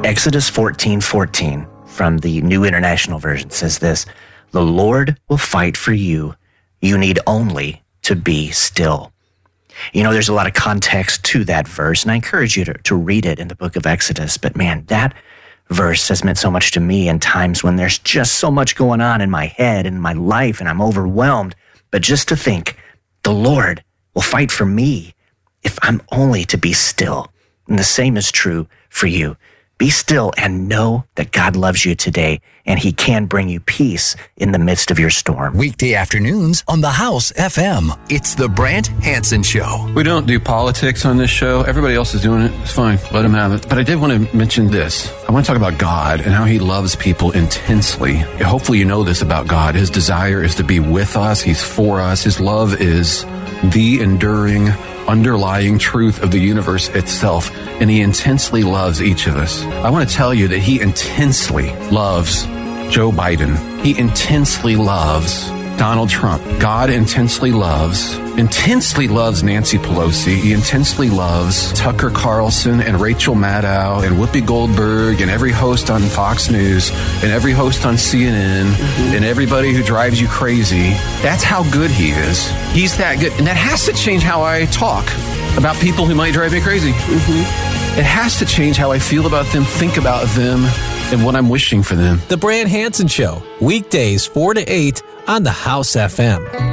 Exodus 14:14 from the New International Version says this: "The Lord will fight for you. You need only to be still." You know, there's a lot of context to that verse, and I encourage you to read it in the book of Exodus. But man, that verse has meant so much to me in times when there's just so much going on in my head and my life, and I'm overwhelmed. But just to think, the Lord will fight for me if I'm only to be still. And the same is true for you. Be still and know that God loves you today, and He can bring you peace in the midst of your storm. Weekday afternoons on The House FM. It's the Brant Hansen Show. We don't do politics on this show. Everybody else is doing it. It's fine. Let them have it. But I did want to mention this. I want to talk about God and how He loves people intensely. Hopefully you know this about God. His desire is to be with us. He's for us. His love is the enduring, underlying truth of the universe itself, and He intensely loves each of us. I want to tell you that He intensely loves Joe Biden. He intensely loves Donald Trump. God intensely loves Nancy Pelosi. He intensely loves Tucker Carlson and Rachel Maddow and Whoopi Goldberg and every host on Fox News and every host on CNN and everybody who drives you crazy. That's how good He is. He's that good. And that has to change how I talk about people who might drive me crazy. It has to change how I feel about them, think about them, and what I'm wishing for them. The Brant Hansen Show, weekdays 4 to 8 on The House FM.